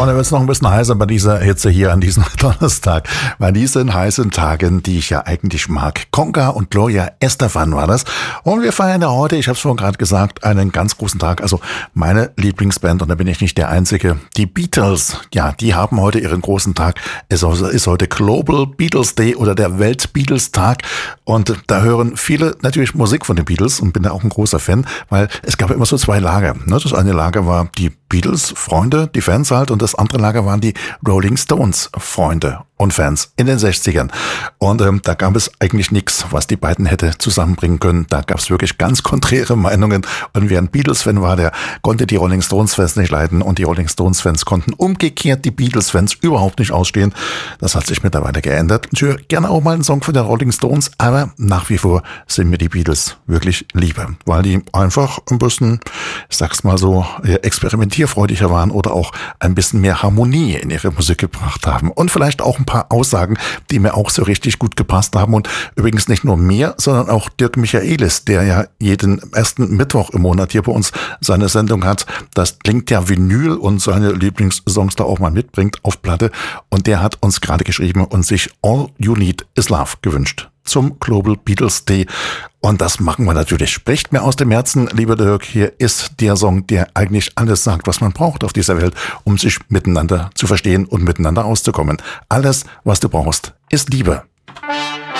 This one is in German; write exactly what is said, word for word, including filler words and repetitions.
Und dann wird es noch ein bisschen heißer bei dieser Hitze hier an diesem Donnerstag. Bei diesen heißen Tagen, die ich ja eigentlich mag. Conga und Gloria Estefan war das. Und wir feiern ja heute, ich habe es vorhin gerade gesagt, einen ganz großen Tag. Also meine Lieblingsband, und da bin ich nicht der Einzige, die Beatles. Ja, die haben heute ihren großen Tag. Es ist heute Global Beatles Day oder der Welt-Beatles-Tag. Und da hören viele natürlich Musik von den Beatles und bin da auch ein großer Fan, weil es gab immer so zwei Lager. Das eine Lager war die Beatles-Freunde, die Fans halt, und das andere Lager waren die Rolling Stones-Freunde und Fans in den sechzigern. Und ähm, da gab es eigentlich nichts, was die beiden hätte zusammenbringen können. Da gab es wirklich ganz konträre Meinungen. Und wer ein Beatles-Fan war, der konnte die Rolling Stones-Fans nicht leiden. Und die Rolling Stones-Fans konnten umgekehrt die Beatles-Fans überhaupt nicht ausstehen. Das hat sich mittlerweile geändert. Ich höre gerne auch mal einen Song von den Rolling Stones, aber nach wie vor sind mir die Beatles wirklich lieber, weil die einfach ein bisschen, ich sag's mal so, experimentierfreudiger waren oder auch ein bisschen mehr Harmonie in ihre Musik gebracht haben. Und vielleicht auch ein paar Aussagen, die mir auch so richtig gut gepasst haben. Und übrigens nicht nur mir, sondern auch Dirk Michaelis, der ja jeden ersten Mittwoch im Monat hier bei uns seine Sendung hat. Das klingt ja Vinyl und seine Lieblingssongs da auch mal mitbringt auf Platte. Und der hat uns gerade geschrieben und sich All You Need Is Love gewünscht zum Global Beatles Day. Und das machen wir natürlich. Spricht mir aus dem Herzen, lieber Dirk. Hier ist der Song, der eigentlich alles sagt, was man braucht auf dieser Welt, um sich miteinander zu verstehen und miteinander auszukommen. Alles, was du brauchst, ist Liebe.